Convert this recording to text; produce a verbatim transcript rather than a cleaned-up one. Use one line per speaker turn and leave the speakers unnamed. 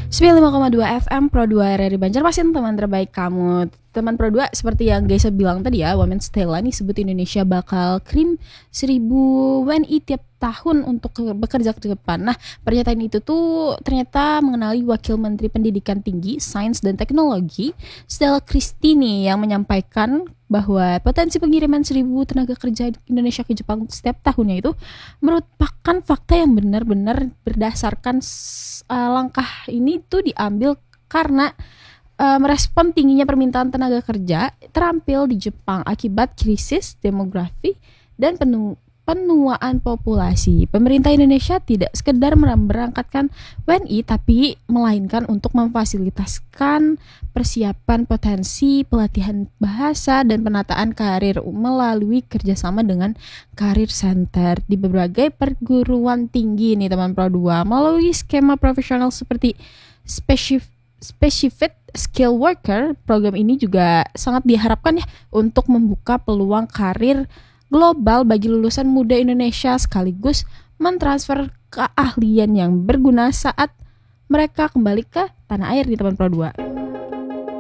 sembilan puluh lima koma dua F M Pro dua R R I Banjarmasin, teman terbaik kamu. Teman Pro dua, seperti yang Geisa bilang tadi ya, Women's Stella nih sebut Indonesia bakal kirim seribu W N I tiap tahun untuk ke- bekerja ke depan. Nah, pernyataan itu tuh ternyata mengenali Wakil Menteri Pendidikan Tinggi, Sains dan Teknologi, Stella Christine, yang menyampaikan bahwa potensi pengiriman seribu tenaga kerja Indonesia ke Jepang setiap tahunnya itu merupakan fakta yang benar-benar berdasarkan s- uh, langkah ini tuh diambil karena uh, merespon tingginya permintaan tenaga kerja terampil di Jepang akibat krisis demografi dan penu- penuaan populasi. Pemerintah Indonesia tidak sekedar berangkatkan W N I, tapi melainkan untuk memfasilitasikan persiapan potensi pelatihan bahasa dan penataan karir melalui kerjasama dengan Karir Center di berbagai perguruan tinggi nih teman Pro dua, melalui skema profesional seperti spesif Specific Skill Worker. Program ini juga sangat diharapkan ya untuk membuka peluang karir global bagi lulusan muda Indonesia, sekaligus mentransfer keahlian yang berguna saat mereka kembali ke tanah air di teman Pro dua.